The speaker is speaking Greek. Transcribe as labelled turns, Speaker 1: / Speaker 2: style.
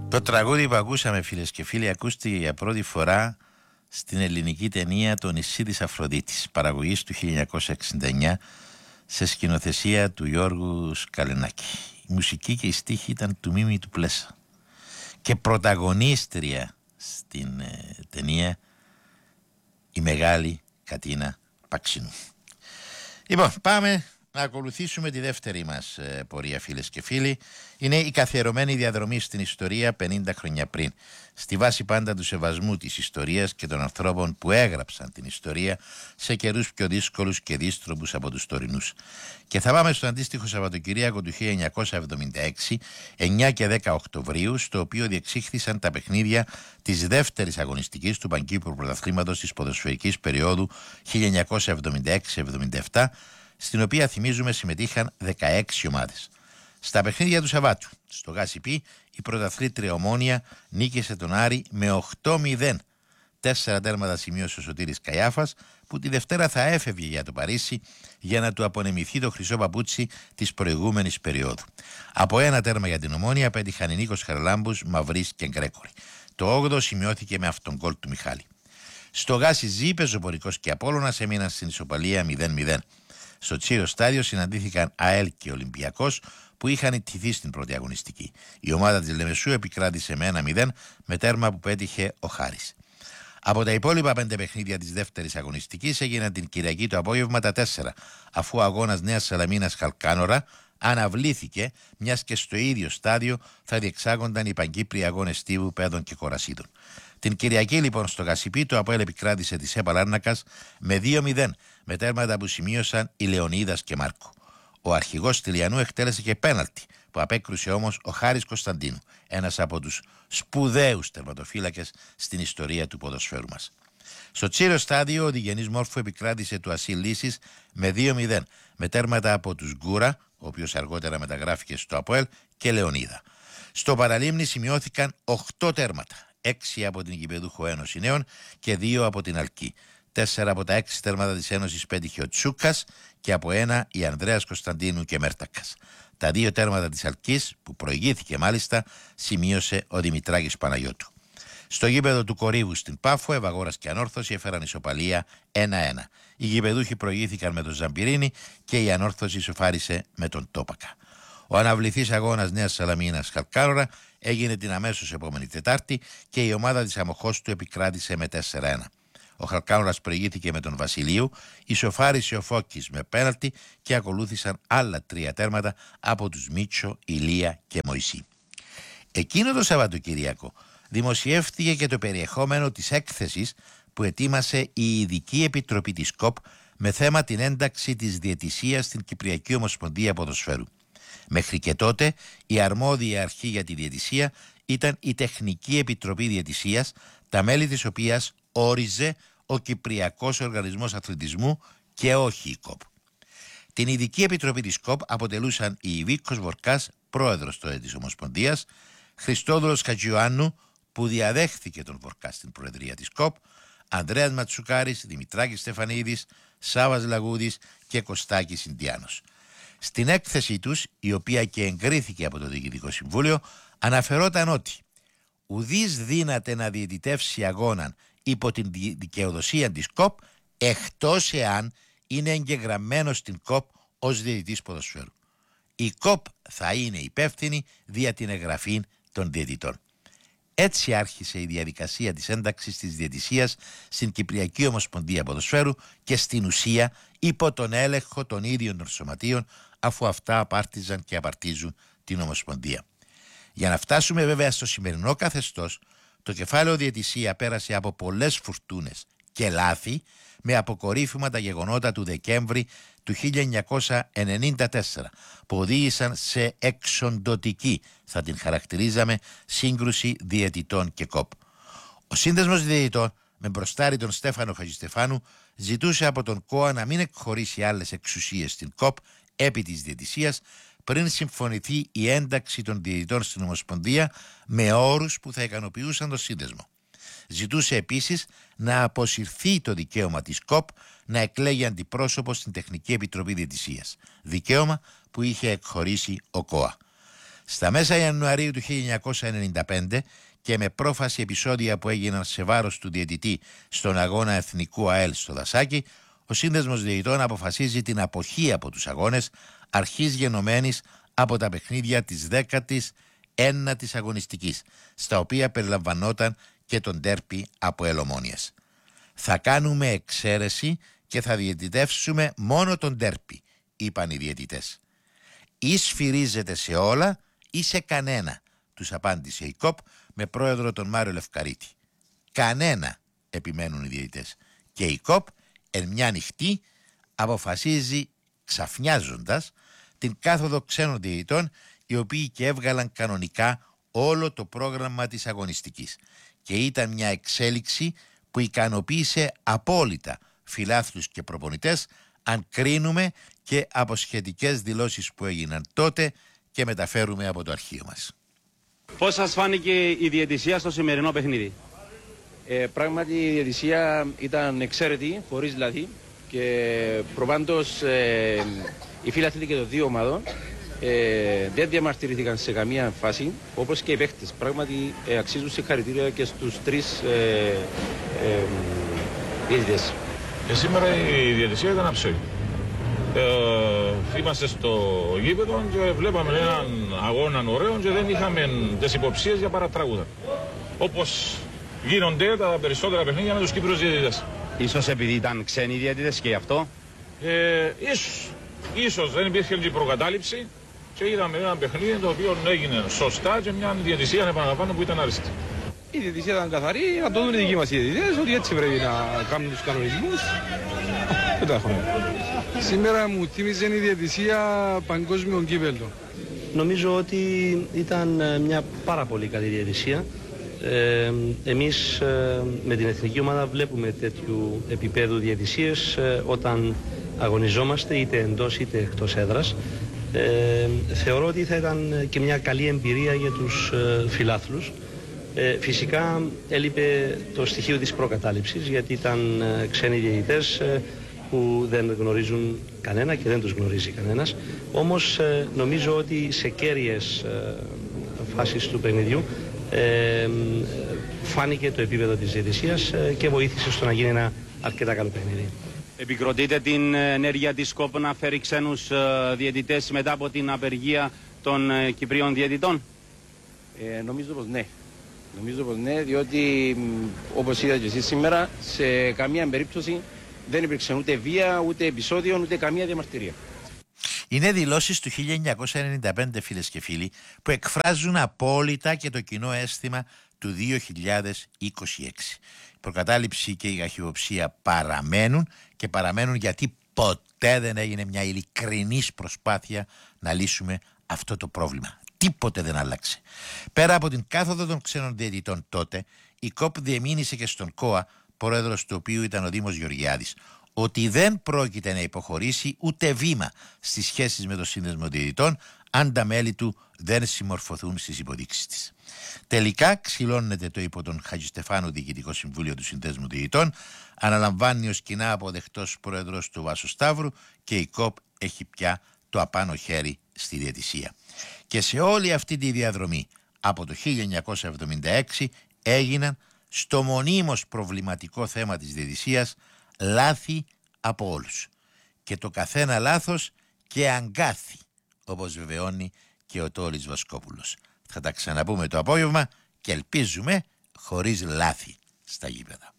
Speaker 1: Το τραγούδι που ακούσαμε, φίλες και φίλοι, ακούστηκε για πρώτη φορά στην ελληνική ταινία «Το νησί της Αφροδίτης», παραγωγής του 1969, σε σκηνοθεσία του Γιώργου Σκαλενάκη. Η μουσική και η στίχη ήταν του Μίμη του Πλέσα. Και πρωταγωνίστρια στην ταινία η μεγάλη Κατίνα Παξινού. Λοιπόν, πάμε να ακολουθήσουμε τη δεύτερη μας πορεία, φίλες και φίλοι. Είναι η καθιερωμένη διαδρομή στην ιστορία 50 χρόνια πριν. Στη βάση πάντα του σεβασμού της ιστορίας και των ανθρώπων που έγραψαν την ιστορία σε καιρούς πιο δύσκολους και δύστροπους από τους τωρινούς. Και θα πάμε στο αντίστοιχο Σαββατοκυριακό του 1976, 9 και 10 Οκτωβρίου, στο οποίο διεξήχθησαν τα παιχνίδια της δεύτερης αγωνιστικής του Παγκύπρου Πρωταθλήματος της ποδοσφαιρικής περίοδου 1976-77, στην οποία, θυμίζουμε, συμμετείχαν 16 ομάδες. Στα παιχνίδια του Σαββάτου, στο ΓΑΣΥΠΗ, η πρωταθλήτρια Ομόνοια νίκησε τον Άρη με 8-0. 4 τέρματα σημείωσε ο Σωτήρης Καϊάφας, που τη Δευτέρα θα έφευγε για το Παρίσι για να του απονεμηθεί το χρυσό παπούτσι της προηγούμενης περίοδου. Από 1 τέρμα για την Ομόνοια πέτυχαν οι Νίκος Χαραλάμπους, Μαυρής και Γκρέκορη. Το 8ο σημειώθηκε με αυτόν γκολ του Μιχάλη. Στο ΓΑΣΥΖΙ, Πεζοπορικός και Απόλλωνας έμειναν στην ισοπαλία 0-0. Στο Τσίρο Στάδιο συναντήθηκαν ΑΕΛ και Ολυμπιακός, που είχαν ιτηθεί στην πρώτη αγωνιστική. Η ομάδα της Λεμεσού επικράτησε με 1-0 με τέρμα που πέτυχε ο Χάρης. Από τα υπόλοιπα 5 παιχνίδια της δεύτερης αγωνιστικής έγιναν την Κυριακή το απόγευμα τα 4, αφού ο αγώνας Νέας Σαλαμίνας Χαλκάνορα αναβλήθηκε, μιας και στο ίδιο στάδιο θα διεξάγονταν οι Παγκύπριοι αγώνες Στίβου, Πέδων και Κορασίδων. Την Κυριακή, λοιπόν, στο ΓΑΣΥΠΗ, το ΑΠΟΕΛ επικράτησε τη ΣΕΠΑ Λάρνακας με 2-0, με τέρματα που σημείωσαν οι Λεωνίδας και Μάρκο. Ο αρχηγός Τηλιανού εκτέλεσε και πέναλτι, που απέκρουσε όμως ο Χάρης Κωνσταντίνου, ένας από τους σπουδαίους τερματοφύλακες στην ιστορία του ποδοσφαίρου μας. Στο Τσίρο Στάδιο, ο Διγενής Μόρφου επικράτησε του Ασίλ Λύσης με 2-0, με τέρματα από τους Γκούρα, ο οποίος αργότερα μεταγράφηκε στο ΑΠΟΕΛ, και Λεωνίδα. Στο Παραλίμνη σημειώθηκαν 8 τέρματα, 6 από την Γηπεδούχο Ένωση Νέων και 2 από την Αλκή. 4 από τα 6 τέρματα της Ένωσης πέτυχε ο Τσούκας και από 1 η Ανδρέας Κωνσταντίνου και Μέρτακας. Τα 2 τέρματα της Αλκής, που προηγήθηκε μάλιστα, σημείωσε ο Δημητράκης Παναγιώτου. Στο γήπεδο του Κορύβου στην Πάφο, Ευαγόρας και Ανόρθωση έφεραν ισοπαλία 1-1. Οι γηπεδούχοι προηγήθηκαν με τον Ζαμπυρίνη και η Ανόρθωση ισοφάρισε με τον Τόπακα. Ο αναβληθής αγώνας Νέας Σαλαμίνας Χαλκάνορα έγινε την αμέσως επόμενη Τετάρτη και η ομάδα της Αμοχώστου επικράτησε με 4-1. Ο Χαλκάνορας προηγήθηκε με τον Βασιλείου, ισοφάρισε ο Φώκης με πέναλτι και ακολούθησαν άλλα 3 τέρματα από τους Μίτσο, Ηλία και Μωυσή. Εκείνο το Σαββατοκυριακό δημοσιεύτηκε και το περιεχόμενο της έκθεσης που ετοίμασε η Ειδική Επιτροπή της ΚΟΠ με θέμα την ένταξη της διαιτησίας στην Κυπριακή Ομοσπονδία Ποδοσφαίρου. Μέχρι και τότε η αρμόδια αρχή για τη διαιτησία ήταν η Τεχνική Επιτροπή Διαιτησίας, τα μέλη της οποίας όριζε ο Κυπριακός Οργανισμός Αθλητισμού και όχι η ΚΟΠ. Την Ειδική Επιτροπή της ΚΟΠ αποτελούσαν η Ιβίκος Βορκάς, πρόεδρος τότε της Ομοσπονδίας, Χριστόδουλος Χατζιωάννου, που διαδέχθηκε τον Βορκά στην προεδρία της ΚΟΠ, Ανδρέας Ματσουκάρης, Δημητράκης Στεφανίδης, Σάβας Λαγούδης και Κωστάκης Ινδιάνος. Στην έκθεσή τους, η οποία και εγκρίθηκε από το Διοικητικό Συμβούλιο, αναφερόταν ότι ουδής δύναται να διαιτητεύσει αγώναν υπό την δικαιοδοσία της ΚΟΠ, εκτός εάν είναι εγγεγραμμένος στην ΚΟΠ ως διαιτητής ποδοσφαίρου. Η ΚΟΠ θα είναι υπεύθυνη δια την εγγραφή των διαιτητών. Έτσι άρχισε η διαδικασία της ένταξης της διαιτησίας στην Κυπριακή Ομοσπονδία Ποδοσφαίρου και στην ουσία υπό τον έλεγχο των ίδιων των σωματείων, αφού αυτά απάρτιζαν και απαρτίζουν την Ομοσπονδία. Για να φτάσουμε βέβαια στο σημερινό καθεστώς, το κεφάλαιο διαιτησία πέρασε από πολλές φουρτούνες και λάθη, με αποκορύφημα τα γεγονότα του Δεκέμβρη του 1994, που οδήγησαν σε εξοντωτική, θα την χαρακτηρίζαμε, σύγκρουση διαιτητών και ΚΟΠ. Ο Σύνδεσμος Διαιτητών, με μπροστάρι τον Στέφανο Χατζηστεφάνου, ζητούσε από τον ΚΟΑ να μην εκχωρήσει άλλες εξουσίες στην ΚΟΠ επί της διαιτησίας, πριν συμφωνηθεί η ένταξη των διαιτητών στην Ομοσπονδία με όρους που θα ικανοποιούσαν τον Σύνδεσμο. Ζητούσε επίσης να αποσυρθεί το δικαίωμα της ΚΟΠ να εκλέγει αντιπρόσωπο στην Τεχνική Επιτροπή Διαιτησίας, δικαίωμα που είχε εκχωρήσει ο ΚΟΑ. Στα μέσα Ιανουαρίου του 1995 και με πρόφαση επεισόδια που έγιναν σε βάρος του διαιτητή στον αγώνα Εθνικού ΑΕΛ στο Δασάκι, ο Σύνδεσμος Διαιτητών αποφασίζει την αποχή από τους αγώνες αρχής γενομένης από τα παιχνίδια της 19ης αγωνιστικής, στα οποία περιλαμβανόταν και τον ντέρπι από Ομόνιας. Θα κάνουμε εξαίρεση και θα διαιτητεύσουμε μόνο τον ντέρπι, είπαν οι διαιτητές. Ή σφυρίζεται σε όλα ή σε κανένα, τους απάντησε η ΚΟΠ με πρόεδρο τον Μάριο Λευκαρίτη. Κανένα, επιμένουν οι διαιτητές. Και η ΚΟΠ εν μια νυχτή αποφασίζει ξαφνιάζοντας την κάθοδο ξένων διαιτητών, οι οποίοι και έβγαλαν κανονικά όλο το πρόγραμμα της αγωνιστικής. Και ήταν μια εξέλιξη που ικανοποίησε απόλυτα φιλάθλους και προπονητές, αν κρίνουμε και από σχετικές δηλώσεις που έγιναν τότε και μεταφέρουμε από το αρχείο μας.
Speaker 2: Πώς σας φάνηκε η διαιτησία στο σημερινό παιχνίδι?
Speaker 3: Πράγματι η διαιτησία ήταν εξαίρετη, χωρίς λάθη, και προπάντως οι φίλαθλοι και των δύο ομάδων δεν διαμαρτυρήθηκαν σε καμία φάση, όπως και οι παίχτες. Πράγματι αξίζουν συγχαρητήρια και στους τρεις διαιτητές.
Speaker 4: Σήμερα η διαιτησία ήταν αψόη. Είμαστε στο γήπεδο και βλέπαμε έναν αγώνα ωραίο και δεν είχαμε τις υποψίες για παρατράγουδα. Όπως γίνονται τα περισσότερα παιχνίδια με τους Κύπρους διαιτητές.
Speaker 2: Ίσως επειδή ήταν ξένοι διαιτητές και γι' αυτό.
Speaker 4: Ίσως δεν υπήρχε και προκατάληψη και είδαμε ένα παιχνίδι το οποίο έγινε σωστά και μια διαιτησία επαναλαμβάνω που ήταν άριστη.
Speaker 3: Η διαιτησία ήταν καθαρή, να το δουν οι δικοί μας οι διαιτητές, ότι έτσι πρέπει να κάνουν τους κανονισμούς. Δεν τα έχουμε. Σήμερα μου θύμιζε η διαιτησία παγκόσμιο κύπελλο.
Speaker 5: Νομίζω ότι ήταν μια πάρα πολύ καλή διαιτησία. Εμείς με την εθνική ομάδα βλέπουμε τέτοιου επίπεδου διαιτησίες όταν αγωνιζόμαστε είτε εντός είτε εκτός έδρας. Θεωρώ ότι θα ήταν και μια καλή εμπειρία για τους φιλάθλους. Φυσικά έλειπε το στοιχείο της προκατάληψης, γιατί ήταν ξένοι διαιτητές που δεν γνωρίζουν κανένα και δεν τους γνωρίζει κανένας. Όμως νομίζω ότι σε κέρυες φάσεις του παιχνιδιού φάνηκε το επίπεδο της διαιτησίας και βοήθησε στο να γίνει ένα αρκετά καλό παιχνίδι.
Speaker 2: Επικροτείτε την ενέργεια της ΚΟΠ να φέρει ξένους διαιτητές μετά από την απεργία των Κυπρίων διαιτητών?
Speaker 3: Νομίζω πως ναι. Νομίζω πως ναι, διότι όπως είδατε και εσείς σήμερα, σε καμία περίπτωση δεν υπήρξε ούτε βία, ούτε επεισόδιο, ούτε καμία διαμαρτυρία.
Speaker 1: Είναι δηλώσεις του 1995, φίλες και φίλοι, που εκφράζουν απόλυτα και το κοινό αίσθημα του 2026. Η προκατάληψη και η καχυποψία παραμένουν γιατί ποτέ δεν έγινε μια ειλικρινής προσπάθεια να λύσουμε αυτό το πρόβλημα. Τίποτε δεν άλλαξε. Πέρα από την κάθοδο των ξένων διαιτητών τότε, η ΚΟΠ διεμήνυσε και στον ΚΟΑ, πρόεδρος του οποίου ήταν ο Δήμος Γεωργιάδης, ότι δεν πρόκειται να υποχωρήσει ούτε βήμα στις σχέσεις με το Σύνδεσμο Διαιτητών αν τα μέλη του δεν συμμορφωθούν στις υποδείξεις της. Τελικά ξυλώνεται το υπό τον Χατζηστεφάνου Διοικητικό Συμβούλιο του Συνδέσμου Διαιτητών, αναλαμβάνει ως κοινά αποδεκτός πρόεδρος του Βάσου Σταύρου και η ΚΟΠ έχει πια το απάνω χέρι στη διαιτησία. Και σε όλη αυτή τη διαδρομή από το 1976 έγιναν στο μονίμως προβληματικό θέμα της διαιτησίας λάθη από όλους. Και το καθένα λάθος και αγκάθι, όπως βεβαιώνει και ο Τόλης Βασκόπουλος. Θα τα ξαναπούμε το απόγευμα και ελπίζουμε χωρίς λάθη στα γήπεδα.